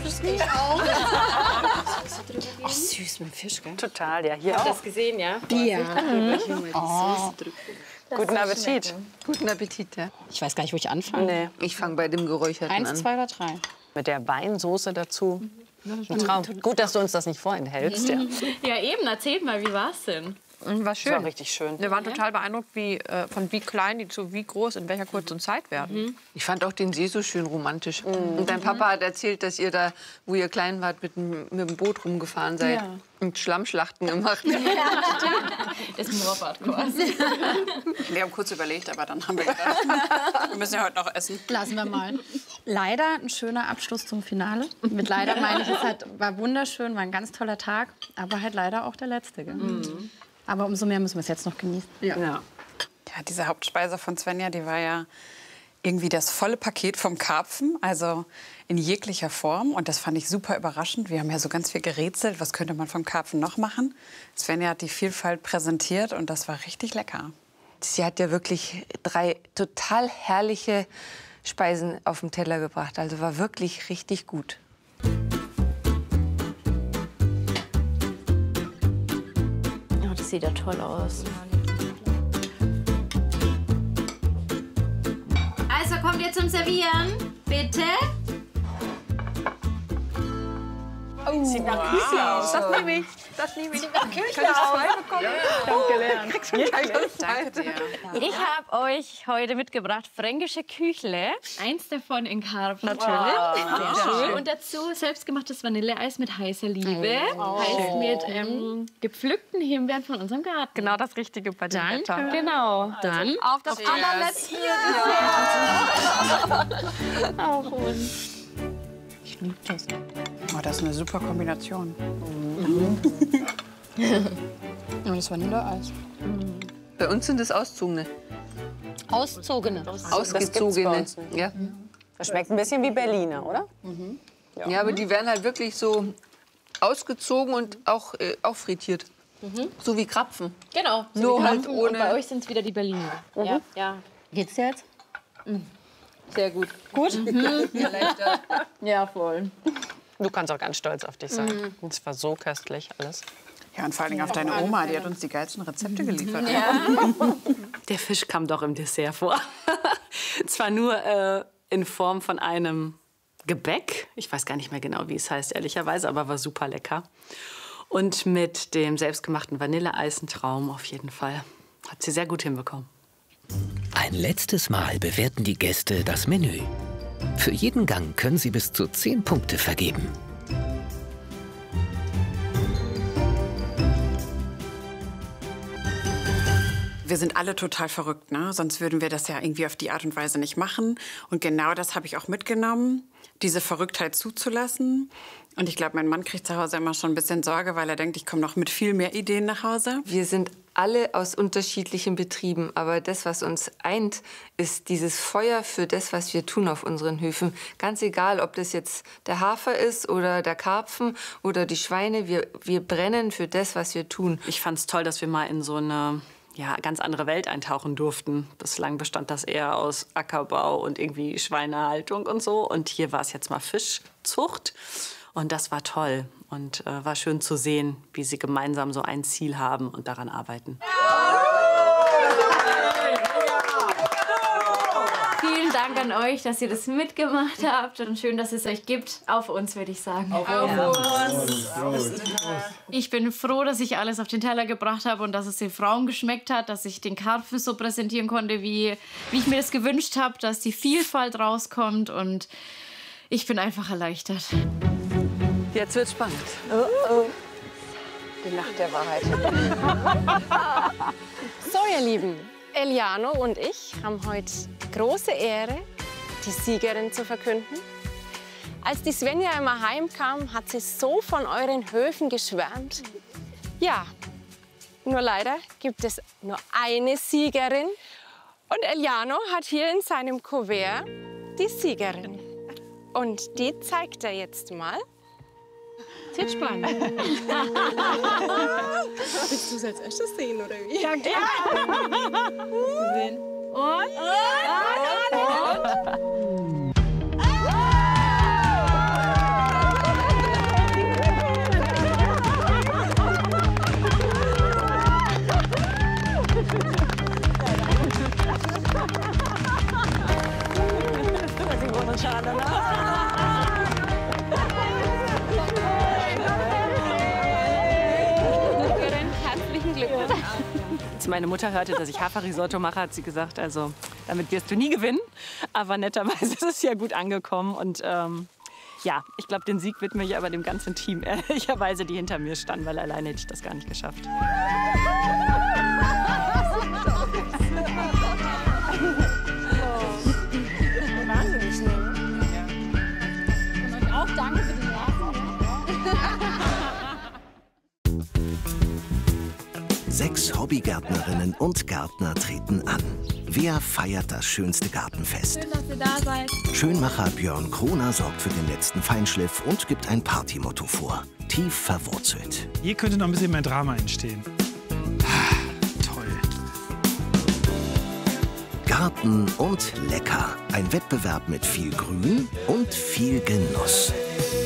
Das geht auch. Ach, süß mit dem Fisch, gell? Total, ja. Hier Habt ihr auch. das gesehen, ja? Ja. Guten Appetit. Guten Appetit, ja. Ich weiß gar nicht, wo ich anfange. Nee. Ich fange bei dem Geräucherten 1, an. 2 oder 3? Mit der Weinsoße dazu. Ein Traum. Gut, dass du uns das nicht vorenthältst. Ja. Ja, eben. Erzählt mal, wie war's denn? War Das war schön. richtig schön. Wir waren total beeindruckt, von wie klein die zu wie groß in welcher kurzen Zeit werden. Ich fand auch den See so schön romantisch. Und dein Papa hat erzählt, dass ihr da, wo ihr klein wart, mit dem Boot rumgefahren seid und Schlammschlachten gemacht. Das Moorbadkurs. Wir haben kurz überlegt, aber dann haben wir gedacht, wir müssen ja heute noch essen. Lassen wir mal. Leider ein schöner Abschluss zum Finale. Mit leider meine ich, war wunderschön, war ein ganz toller Tag, aber halt leider auch der letzte. Gell? Aber umso mehr müssen wir es jetzt noch genießen. Ja, diese Hauptspeise von Svenja, die war ja irgendwie das volle Paket vom Karpfen, also in jeglicher Form. Und das fand ich super überraschend. Wir haben ja so ganz viel gerätselt, was könnte man vom Karpfen noch machen. Svenja hat die Vielfalt präsentiert und das war richtig lecker. Sie hat ja wirklich 3 total herrliche Speisen auf den Teller gebracht. Also war wirklich richtig gut. Oh, das sieht ja toll aus. Also kommt ihr zum Servieren, bitte. Sieht nach Küche aus. Das nehme ich. Das nehme ich. Danke dir. Ich habe euch heute mitgebracht fränkische Küchle. Eins davon in Karpfen. Natürlich. Sehr schön. Und dazu selbstgemachtes Vanilleeis mit heißer Liebe. Heiß mit gepflückten Himbeeren von unserem Garten. Genau das Richtige bei dem Wetter. Genau. Dann Auf das allerletzte. auf uns. Ich liebe das. Oh, das ist eine super Kombination. Und das Vanilleeis. Bei uns sind es Auszogene. Auszogene. Ausgezogene. Ja. Das schmeckt ein bisschen wie Berliner, oder? Ja, aber die werden halt wirklich so ausgezogen und auch frittiert. So wie Krapfen. Genau. So Nur wie halt Karpfen. ohne- Und bei euch sind es wieder die Berliner. Ja, ja. Geht's dir jetzt? Sehr gut. Gut? Ja, voll. Du kannst auch ganz stolz auf dich sein. Es war so köstlich alles. Ja, und vor allen Dingen auf deine Oma, die hat uns die geilsten Rezepte geliefert. Der Fisch kam doch im Dessert vor. Zwar nur in Form von einem Gebäck. Ich weiß gar nicht mehr genau, wie es heißt, ehrlicherweise, aber war super lecker. Und mit dem selbstgemachten Vanilleeis ein Traum auf jeden Fall. Hat sie sehr gut hinbekommen. Ein letztes Mal bewerten die Gäste das Menü. Für jeden Gang können sie bis zu 10 Punkte vergeben. Wir sind alle total verrückt, ne? Sonst würden wir das ja irgendwie auf die Art und Weise nicht machen. Und genau das habe ich auch mitgenommen, diese Verrücktheit zuzulassen. Und ich glaube, mein Mann kriegt zu Hause immer schon ein bisschen Sorge, weil er denkt, ich komme noch mit viel mehr Ideen nach Hause. Wir sind alle aus unterschiedlichen Betrieben, aber das, was uns eint, ist dieses Feuer für das, was wir tun auf unseren Höfen. Ganz egal, ob das jetzt der Hafer ist oder der Karpfen oder die Schweine, wir brennen für das, was wir tun. Ich fand es toll, dass wir mal in so eine ganz andere Welt eintauchen durften. Bislang bestand das eher aus Ackerbau und irgendwie Schweinehaltung und so. Und hier war es jetzt mal Fischzucht. Und das war toll und war schön zu sehen, wie sie gemeinsam so ein Ziel haben und daran arbeiten. Vielen Dank an euch, dass ihr das mitgemacht habt. Und schön, dass es euch gibt. Auf uns, würde ich sagen. Auf uns. Ich bin froh, dass ich alles auf den Teller gebracht habe und dass es den Frauen geschmeckt hat, dass ich den Karpfen so präsentieren konnte, wie ich mir das gewünscht habe, dass die Vielfalt rauskommt. Und ich bin einfach erleichtert. Jetzt wird's spannend. Die Nacht der Wahrheit. So, ihr Lieben, Eliano und ich haben heute große Ehre, die Siegerin zu verkünden. Als die Svenja immer heimkam, hat sie so von euren Höfen geschwärmt. Ja, nur leider gibt es nur eine Siegerin. Und Eliano hat hier in seinem Kuvert die Siegerin. Und die zeigt er jetzt mal. Es wird spannend. Willst du es als erstes sehen, oder wie? Ja, klar. Und? als meine Mutter hörte, dass ich Haferrisotto mache, hat sie gesagt, also damit wirst du nie gewinnen. Aber netterweise ist es ja gut angekommen. Und ja, ich glaube, den Sieg widme ich aber dem ganzen Team, ehrlicherweise, die hinter mir standen, weil alleine hätte ich das gar nicht geschafft. Wahnsinnig schnell. Und euch auch danke für den Rasen. 6 Hobbygärtnerinnen und Gärtner treten an. Wer feiert das schönste Gartenfest? Schön, dass ihr da seid. Schönmacher Björn Kroner sorgt für den letzten Feinschliff und gibt ein Partymotto vor. Tief verwurzelt. Hier könnte noch ein bisschen mehr Drama entstehen. Toll. Garten und lecker. Ein Wettbewerb mit viel Grün und viel Genuss.